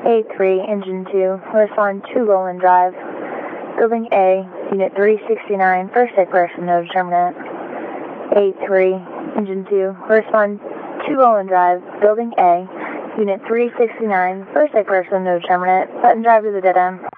A3, Engine 2, respond to Roland Drive. Building A, Unit 369, first separation, no determinant. A3, Engine 2, respond to Roland Drive. Building A, Unit 369, first separation, no determinant. Button drive to the dead end.